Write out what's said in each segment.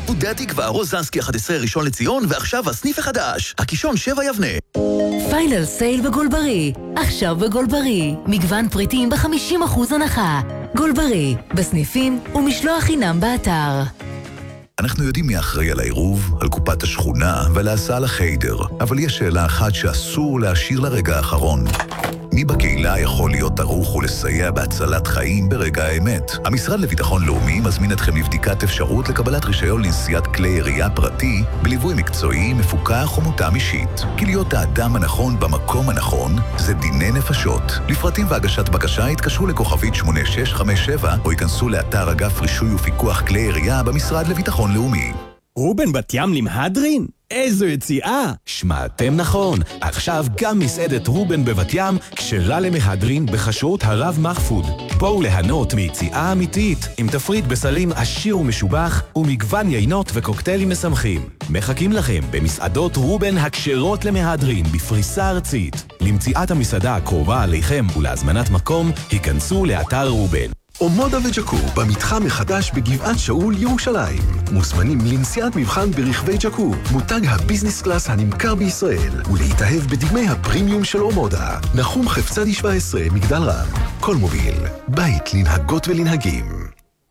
עודי התקווה, רוזנסקי 11 ראשון לציון, ועכשיו הסניף החדש, הקישון 7 יבנה. פיינל סייל בגולברי. עכשיו בגולברי. מגוון פריטים ב-50% הנחה. גולברי, בסניפים ומשלוח חינם באתר. אנחנו יודעים מי אחראי על העירוב, על קופת השכונה ועל ההסעה לחיידר, אבל יש שאלה אחת שאסור להשאיר לרגע האחרון. מי בקהילה יכול להיות ערוך ולסייע בהצלת חיים ברגע האמת? המשרד לביטחון לאומי מזמין אתכם לבדיקת אפשרות לקבלת רישיון לנסיעת כלי ירייה פרטי בליווי מקצועי, מפוקח ומותאם אישית. כי להיות האדם הנכון במקום הנכון זה דיני נפשות. לפרטים והגשת בקשה התקשרו לכוכבית 8657 או ייכנסו לאתר אגף רישוי ופיקוח כלי ירייה במשרד לביטחון לאומי. רובן בת ים למהדרין? איזו יציאה! שמעתם נכון, עכשיו גם מסעדת רובן בבת ים כשרה למהדרין בחשרות הרב מחפוד. בואו ליהנות מיציאה אמיתית עם תפריט בסלים עשיר ומשובח ומגוון יינות וקוקטיילים משמחים. מחכים לכם במסעדות רובן הכשרות למהדרין בפריסה ארצית. למציאת המסעדה הקרובה עליכם ולהזמנת מקום, היכנסו לאתר רובן. אומודה וג'קו, במתחם מחדש בגבעת שאול ירושלים. מוזמנים לנסיעת מבחן ברכבי ג'קו, מותג הביזנס קלאס הנמכר בישראל, ולהתאהב בדגמי הפרימיום של אומודה. נחום חפצדי 17, מגדל רם. כל מוביל, בית לנהגות ולנהגים.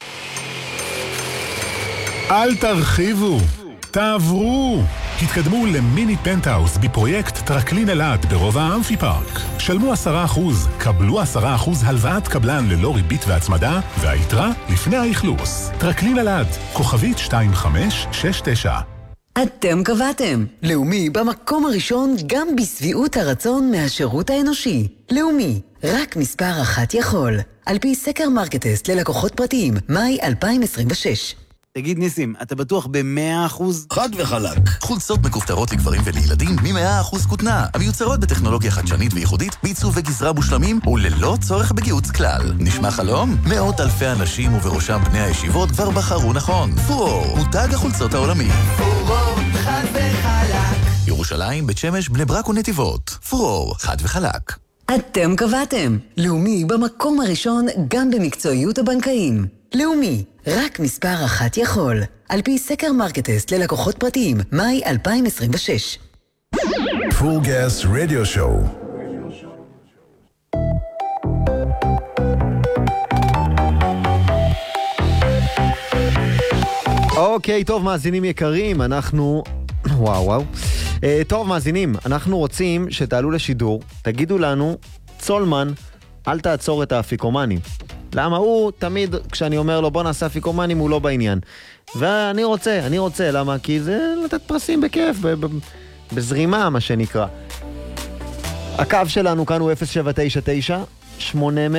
אל תרחיבו, תעברו. התקדמו למיני פנטהאוס בפרויקט טרקלין אלעד ברובע האמפי פארק. שלמו 10%, קבלו 10% הלוואת קבלן ללא ריבית והצמדה, והיתרה לפני האכלוס. טרקלין אלעד, כוכבית 2569. אתם קבעתם. לאומי במקום הראשון גם בסביעות הרצון מהשירות האנושי. לאומי, רק מספר אחת יכול. על פי סקר מרקטסט ללקוחות פרטיים, מאי 2026. תגיד ניסים, אתה בטוח ב100%? חד וחלק. חולצות מכופתרות לגברים ולילדים מ100% כותנה, המיוצרות בטכנולוגיה חדשנית וייחודית, בעיצוב וגזרה מושלמים וללא צורך בגיוץ כלל. נשמע חלום? מאות אלפי אנשים ובראשם בני הישיבות כבר בחרו נכון. פורור, מותג החולצות העולמי. פורור, חד וחלק. ירושלים, בית שמש, בני ברק ונתיבות. פורור, חד וחלק. אתם קבעתם. לאומי במקום הראשון גם במקצועיות הבנקאים. לאומי, רק מספר אחת יכול. על פי סקר מרקטסט ללקוחות פרטיים, מאי 2026. פול גאס רדיו שואו. אוקיי, טוב מאזינים יקרים, אנחנו... וואו. טוב מאזינים, אנחנו רוצים שתעלו לשידור, תגידו לנו, צולמן, אל תעצור את האפיקומנים. למה הוא תמיד, כשאני אומר לו בוא נעשה אפיקומנים, הוא לא בעניין. ואני רוצה, למה? כי זה לתת פרסים בכיף, בזרימה מה שנקרא. הקו שלנו כאן הוא 0799-800-921,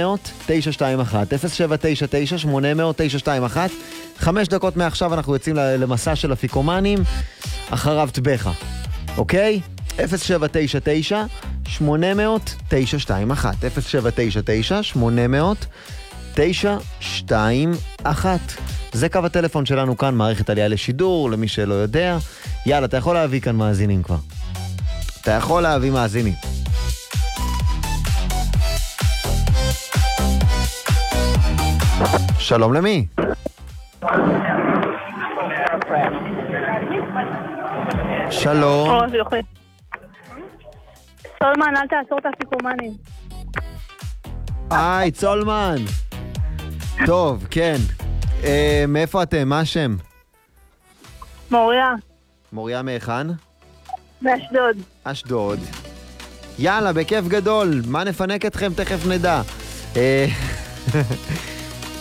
0799-800-921. 5 דקות מעכשיו אנחנו יוצאים למסע של אפיקומנים, אחריו טבחה, אוקיי? 0799-800-921, 0799-800-921. זה קו הטלפון שלנו כאן, מערכת עלייה לשידור, למי שלא יודע. יאללה, אתה יכול להביא כאן מאזינים כבר. אתה יכול להביא מאזינים. שלום למי? שלום. צולמן, אל תעצור את האפיקומנים. היי, צולמן. טוב, כן. מאיפה אתם? מה השם? מוריה. מוריה מהיכן? מאשדוד. אשדוד. יאללה, בכיף גדול. מה נפנק אתכם? תכף נדע.